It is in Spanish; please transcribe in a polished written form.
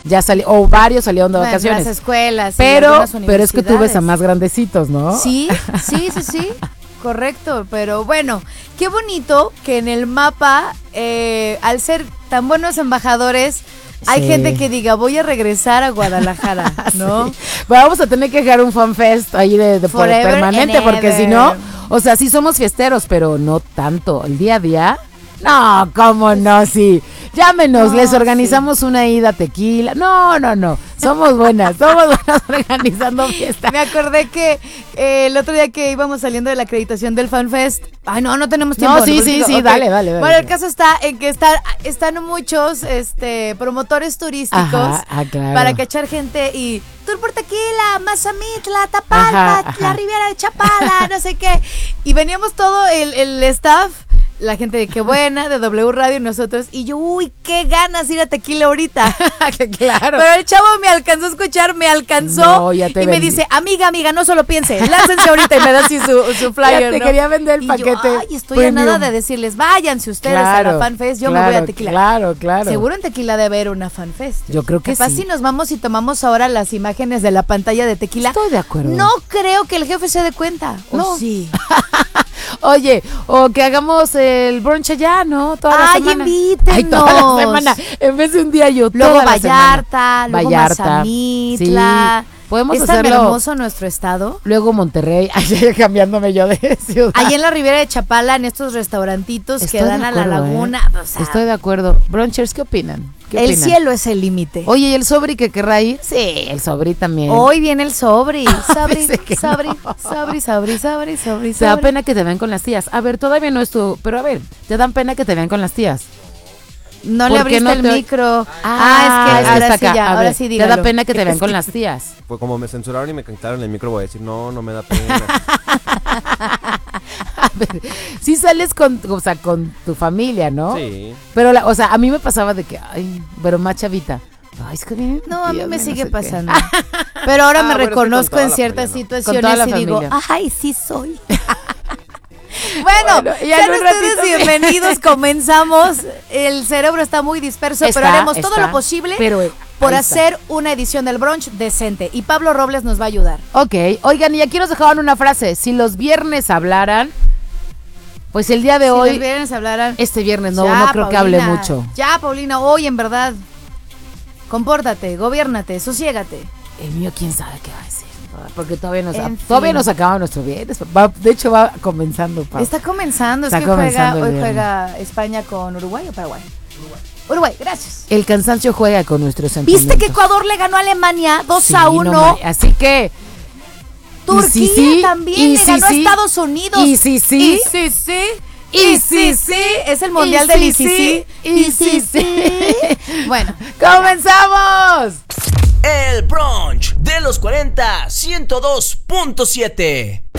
ya o varios salieron de vacaciones. Las escuelas. Pero es que tú ves a más grandecitos, ¿no? Sí. Correcto, pero bueno, qué bonito que en el mapa, al ser tan buenos embajadores, hay gente que diga, voy a regresar a Guadalajara, ¿no? Sí. Vamos a tener que dejar un fan fest ahí de permanente, porque si no, o sea, sí somos fiesteros, pero no tanto. El día a día, no, cómo no, sí. Llámenos, les organizamos una ida a Tequila. No. Somos buenas organizando fiesta. Me acordé que el otro día que íbamos saliendo de la acreditación del FanFest. Ay, no tenemos tiempo. No, sí, okay. Dale. Bueno, el caso está en que están muchos promotores turísticos claro. para cachar gente y Tour por Tequila, Mazamitla, Tapalpa, la Riviera de Chapala, no sé qué. Y veníamos todo el staff. La gente de Qué Buena, de W Radio y nosotros. Y yo, uy, qué ganas ir a Tequila ahorita. Claro. Pero el chavo me alcanzó a escuchar, y me dice, amiga, no solo piense, láncense ahorita y me da así su flyer. Ya te quería vender el paquete. Yo, estoy a nada de decirles, váyanse ustedes a la FanFest, yo me voy a Tequila. Claro. Seguro en Tequila debe haber una FanFest. Yo creo que sí. Si nos vamos y tomamos ahora las imágenes de la pantalla de Tequila. Estoy de acuerdo. No creo que el jefe se dé cuenta. No. Sí. Oye, o que hagamos el brunch allá, ¿no? Toda la semana. Invítenos. Toda la semana. En vez de un día luego toda Vallarta, luego Mazamitla. Sí. Podemos ¿Es tan hacerlo. hermoso nuestro estado? Luego Monterrey, cambiándome yo de ciudad. Ahí en la Riviera de Chapala, en estos restaurantitos que dan a la laguna. O sea, estoy de acuerdo. Brunchers, ¿qué opinan? El cielo es el límite. Oye, ¿y el Sobri que querrá ir? Sí, el Sobri también. Hoy viene el Sobri. Sabri. Te da pena que te vean con las tías. A ver, todavía no es tu... Pero a ver, te dan pena que te vean con las tías. No le abriste el micro. Es que ahora sí dígalo. Te da pena que te vean con las tías. Pues como me censuraron y me quitaron el micro, voy a decir, no me da pena. A ver, sí sales con tu familia, ¿no? Sí. Pero, a mí me pasaba de que, pero más chavita. Ay, es que bien. No, a mí me sigue pasando. Pero ahora me reconozco en ciertas situaciones y digo, ay, sí soy. Bueno, sean ustedes bienvenidos, comenzamos. El cerebro está muy disperso, pero haremos todo lo posible por hacer una edición del brunch decente. Y Pablo Robles nos va a ayudar. Ok, oigan, y aquí nos dejaban una frase. Si los viernes hablaran, pues el día de hoy... Si los viernes hablaran... Este viernes no creo que hable mucho. Ya, Paulina, hoy en verdad, compórtate, gobiérnate, sosiégate. El mío, quién sabe qué va a decir. Porque todavía nos acaba nuestro viernes. De hecho, va comenzando. Pau. Está comenzando. Hoy juega España con Uruguay o Paraguay. Uruguay, gracias. El cansancio juega con nuestros sentimientos. ¿Viste que Ecuador le ganó a Alemania 2-1? No, así que... Turquía también le ganó a Estados Unidos. Y sí. Es el mundial del ICC. Bueno, ¡comenzamos! El brunch de los 40 102.7.